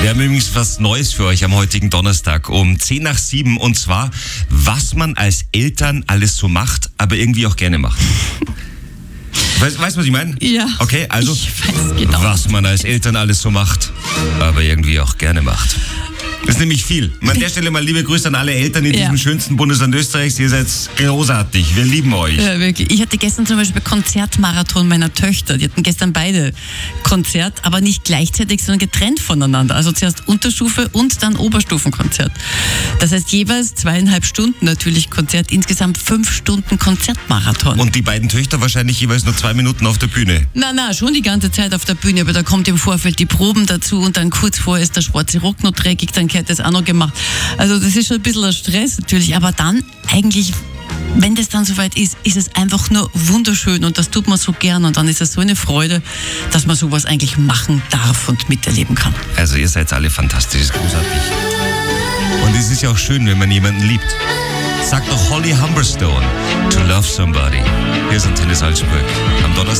Wir haben übrigens was Neues für euch am heutigen Donnerstag um 6:10 und zwar, was man als Eltern alles so macht, aber irgendwie auch gerne macht. Weißt du, was ich meine? Ja. Okay, also, ich weiß genau. was man als Eltern alles so macht, aber irgendwie auch gerne macht. Das ist nämlich viel. An der Stelle mal liebe Grüße an alle Eltern in diesem schönsten Bundesland Österreichs. Ihr seid großartig. Wir lieben euch. Ja, wirklich. Ich hatte gestern zum Beispiel Konzertmarathon meiner Töchter. Die hatten gestern beide Konzert, aber nicht gleichzeitig, sondern getrennt voneinander. Also zuerst Unterstufe und dann Oberstufenkonzert. Das heißt jeweils 2,5 Stunden natürlich Konzert, insgesamt 5 Stunden Konzertmarathon. Und die beiden Töchter wahrscheinlich jeweils nur 2 Minuten auf der Bühne. Na, schon die ganze Zeit auf der Bühne, aber da kommt im Vorfeld die Proben dazu und dann kurz vorher ist der schwarze Rock noch dreckig, dann gehört das auch noch gemacht. Also das ist schon ein bisschen ein Stress natürlich, aber dann eigentlich, wenn das dann soweit ist, ist es einfach nur wunderschön und das tut man so gern und dann ist es so eine Freude, dass man sowas eigentlich machen darf und miterleben kann. Also ihr seid alle fantastisch, ist großartig. Und es ist ja auch schön, wenn man jemanden liebt. Sagt doch Holly Humberstone, to love somebody. Hier ist Antenne Salzburg am Donnerstag.